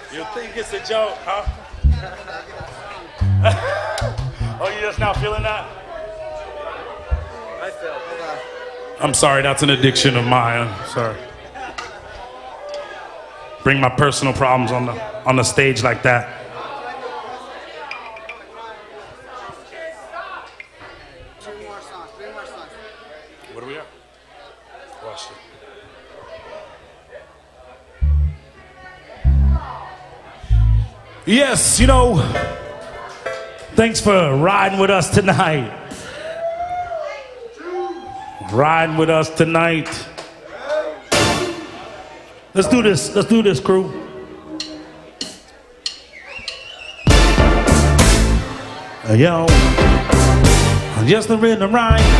You think it's a joke, huh? Oh, you just now feeling that? I feel. I'm sorry, that's an addiction of mine. I'm sorry. Bring my personal problems on the stage like that. Three more songs. What are we at? Watch it. Yes, you know, thanks for riding with us tonight. Riding with us tonight. Let's do this, crew. Yo, just the rhythm right.